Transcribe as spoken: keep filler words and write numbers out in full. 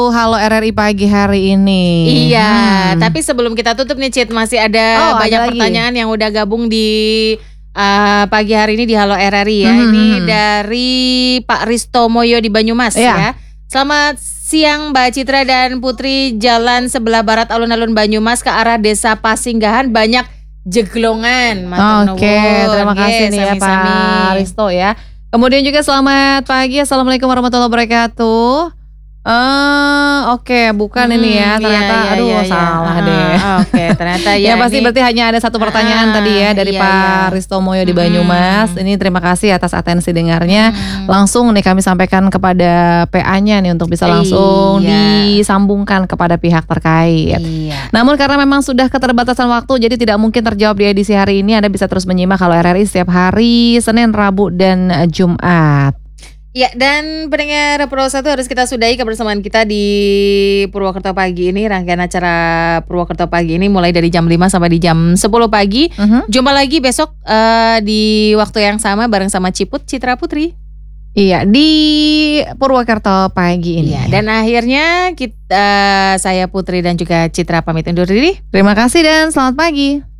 Halo R R I pagi hari ini. Iya, hmm. tapi sebelum kita tutup nih Cit, masih ada oh, banyak ada pertanyaan yang udah gabung di uh, pagi hari ini di Halo R R I ya. Hmm. Ini dari Pak Risto Moyo di Banyumas yeah. ya. Selamat siang Mbak Citra dan Putri. Jalan sebelah barat alun-alun Banyumas ke arah Desa Pasinggahan banyak jeglongan. Oke, okay, terima kasih yes, nih ya Pak Risto ya. Kemudian juga selamat pagi, Assalamualaikum warahmatullahi wabarakatuh. Uh, Oke, okay, bukan hmm, ini ya ternyata, iya, iya, aduh iya, salah iya. deh. Uh, Oke, okay, ternyata ya. Ya pasti ini, berarti hanya ada satu pertanyaan uh, tadi ya dari iya, Pak iya. Risto Moyo di Banyumas. Hmm. Ini terima kasih atas atensi dengarnya. Hmm. Langsung nih kami sampaikan kepada P A-nya nih untuk bisa langsung iya. disambungkan kepada pihak terkait. Iya. Namun karena memang sudah keterbatasan waktu, jadi tidak mungkin terjawab di edisi hari ini. Anda bisa terus menyimak Halo R R I setiap hari Senin, Rabu, dan Jumat. Ya, dan pendengar Pro satu harus kita sudahi kebersamaan kita di Purwokerto pagi ini. Rangkaian acara Purwokerto pagi ini mulai dari jam lima sampai di jam sepuluh pagi. Uh-huh. Jumpa lagi besok uh, di waktu yang sama bareng sama Ciput Citra Putri. Iya, di Purwokerto pagi ini. Iya, dan akhirnya kita, uh, saya Putri dan juga Citra pamit undur diri. Terima kasih dan selamat pagi.